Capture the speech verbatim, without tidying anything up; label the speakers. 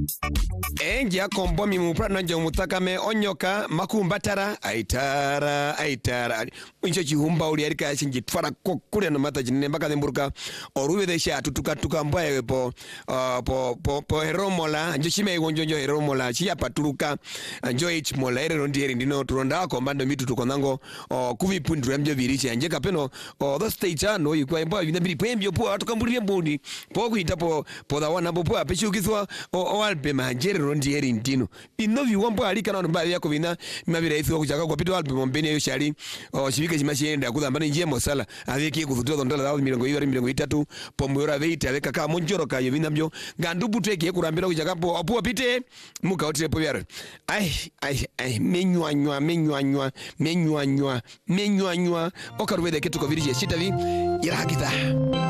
Speaker 1: Engia kombo mi mupra njo mutakame onyoka makumbatara aitara aitara incho chihumba uli arika shinji tfara kokule no mata jinne mbaka demburka oruwe de sha tutuka tuka mbaye po uh, po po po heromola njo shime ngonjo njo heromola chia paturuka njo h mola ere rondieri ndino turonda ko mbando mitu tukonango uh, kuvi pundru mjo biriche nje kapeno uh, the stage no yikwa mba yina biri pembyo po atukambulie mbuni po kuita po po da wana po apeshukizwa o alpe manjere rondieri ndino inovi wambo alika na mba yako vina mabira iso kuchaka kwa pito alpe mombeni yo shali o shibike chimashenda kuzambana nje mosala aveki kuzutoza ndola za mirongo yori mirongo itatu pomuyora veita veka ka monjoro ka yovina mjo ngandubu teke kurambira kuchaka po apu apite muka otire po yaro ai ai ai menywanywa menywanywa menywanywa menywanywa okaruwede ketu kwa virije shita vi irakita